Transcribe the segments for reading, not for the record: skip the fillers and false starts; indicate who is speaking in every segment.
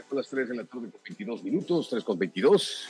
Speaker 1: Son las 3 de la tarde con 22 minutos, 3 con 22.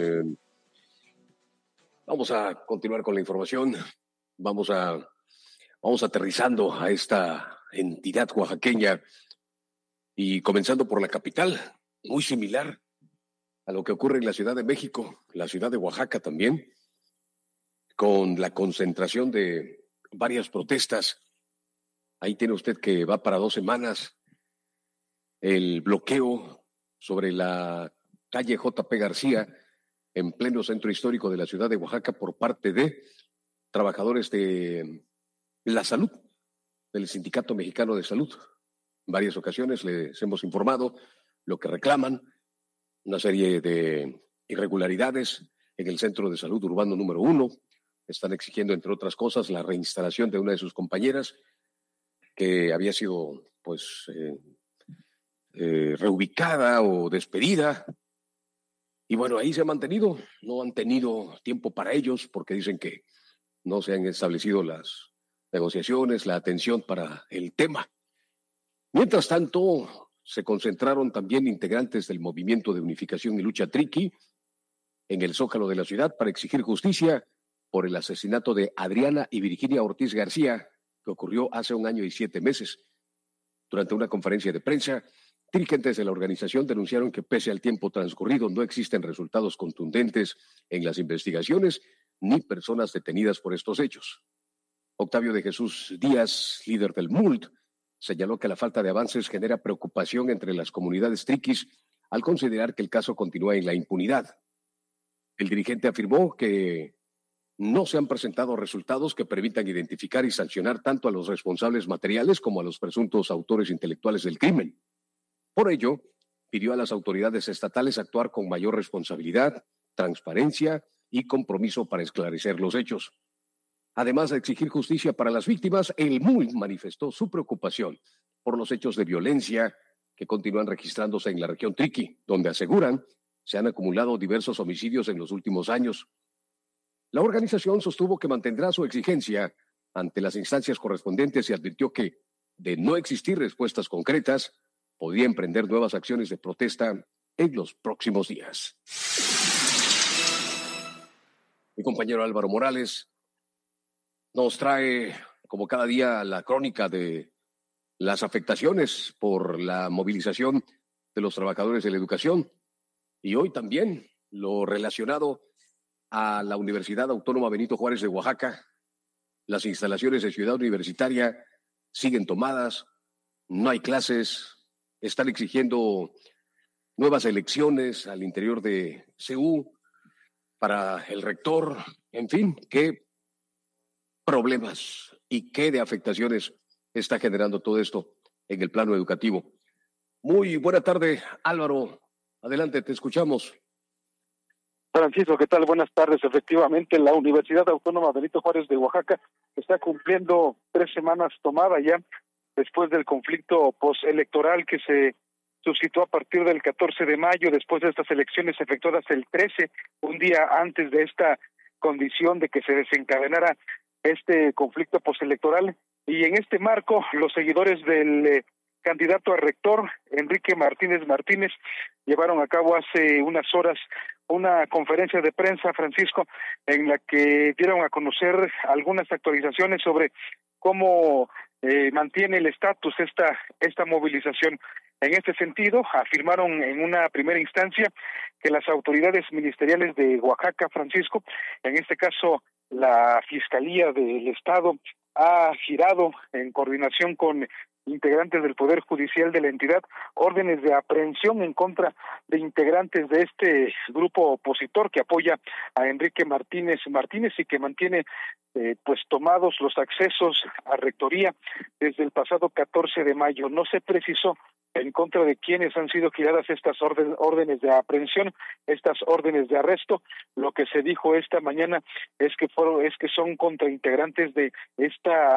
Speaker 1: Vamos a continuar con la información. Vamos aterrizando a esta entidad oaxaqueña y comenzando por la capital, muy similar a lo que ocurre en la Ciudad de México, la ciudad de Oaxaca también, con la concentración de varias protestas. Ahí tiene usted que va para 2 semanas el bloqueo sobre la calle J.P. García en pleno centro histórico de la ciudad de Oaxaca por parte de trabajadores de la salud, del Sindicato Mexicano de Salud. En varias ocasiones les hemos informado lo que reclaman, una serie de irregularidades en el Centro de Salud Urbano número 1. Están exigiendo, entre otras cosas, la reinstalación de una de sus compañeras que había sido, reubicada o despedida. Y bueno, ahí se ha mantenido. No han tenido tiempo para ellos porque dicen que no se han establecido las negociaciones, la atención para el tema. Mientras tanto, se concentraron también integrantes del Movimiento de Unificación y Lucha Triqui en el Zócalo de la ciudad para exigir justicia por el asesinato de Adriana y Virginia Ortiz García, que ocurrió hace 1 año y 7 meses. Durante una conferencia de prensa, dirigentes de la organización denunciaron que pese al tiempo transcurrido no existen resultados contundentes en las investigaciones ni personas detenidas por estos hechos. Octavio de Jesús Díaz, líder del MULT, señaló que la falta de avances genera preocupación entre las comunidades triquis al considerar que el caso continúa en la impunidad. El dirigente afirmó que no se han presentado resultados que permitan identificar y sancionar tanto a los responsables materiales como a los presuntos autores intelectuales del crimen. Por ello, pidió a las autoridades estatales actuar con mayor responsabilidad, transparencia y compromiso para esclarecer los hechos. Además de exigir justicia para las víctimas, el MUL manifestó su preocupación por los hechos de violencia que continúan registrándose en la región Triqui, donde aseguran se han acumulado diversos homicidios en los últimos años. La organización sostuvo que mantendrá su exigencia ante las instancias correspondientes y advirtió que, de no existir respuestas concretas, podría emprender nuevas acciones de protesta en los próximos días. Mi compañero Álvaro Morales nos trae, como cada día, la crónica de las afectaciones por la movilización de los trabajadores de la educación y hoy también lo relacionado a la Universidad Autónoma Benito Juárez de Oaxaca. Las instalaciones de Ciudad Universitaria siguen tomadas, no hay clases, están exigiendo nuevas elecciones al interior de CU para el rector, en fin, qué problemas y qué de afectaciones está generando todo esto en el plano educativo. Muy buena tarde, Álvaro. Adelante, te escuchamos.
Speaker 2: Francisco, ¿qué tal? Buenas tardes. Efectivamente, la Universidad Autónoma Benito Juárez de Oaxaca está cumpliendo 3 semanas tomada ya después del conflicto postelectoral que se suscitó a partir del 14 de mayo, después de estas elecciones efectuadas el 13, un día antes de esta condición de que se desencadenara este conflicto postelectoral. Y en este marco, los seguidores del candidato a rector, Enrique Martínez Martínez, llevaron a cabo hace unas horas una conferencia de prensa, Francisco, en la que dieron a conocer algunas actualizaciones sobre cómo mantiene el estatus esta movilización. En este sentido, afirmaron en una primera instancia que las autoridades ministeriales de Oaxaca, Francisco, en este caso la Fiscalía del Estado, ha girado en coordinación con integrantes del Poder Judicial de la entidad órdenes de aprehensión en contra de integrantes de este grupo opositor que apoya a Enrique Martínez y que mantiene tomados los accesos a rectoría desde el pasado 14 de mayo. No se precisó en contra de quienes han sido giradas estas órdenes de aprehensión, estas órdenes de arresto. Lo que se dijo esta mañana es que son contra integrantes de esta